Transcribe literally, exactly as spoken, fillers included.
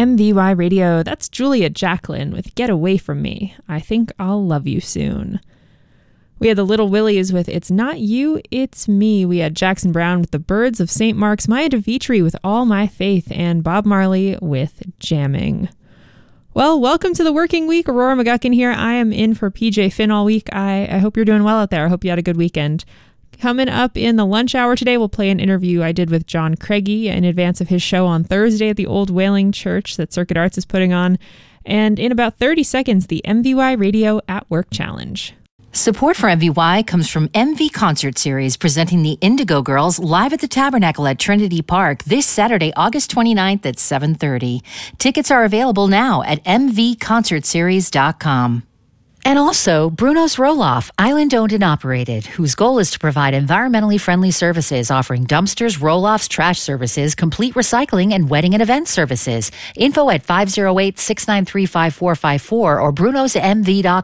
M V Y Radio. That's Julia Jacklin with Get Away From Me. I think I'll love you soon. We had the Little Willies with It's Not You, It's Me. We had Jackson Browne with The Birds of Saint Mark's, Maya DeVitri with All My Faith, and Bob Marley with Jamming. Well, welcome to the working week. Aurora McGuckin here. I am in for P J Finn all week. I, I hope you're doing well out there. I hope you had a good weekend. Coming up in the lunch hour today, we'll play an interview I did with John Craigie in advance of his show on Thursday at the Old Whaling Church that Circuit Arts is putting on. And in about thirty seconds, the M V Y Radio at Work Challenge. Support for M V Y comes from M V Concert Series, presenting the Indigo Girls live at the Tabernacle at Trinity Park this Saturday, August twenty-ninth at seven thirty. Tickets are available now at m v concert series dot com. And also, Bruno's Roll-Off, island-owned and operated, whose goal is to provide environmentally friendly services, offering dumpsters, roll-offs, trash services, complete recycling, and wedding and event services. Info at five oh eight, six nine three, five four five four or brunos m v dot com.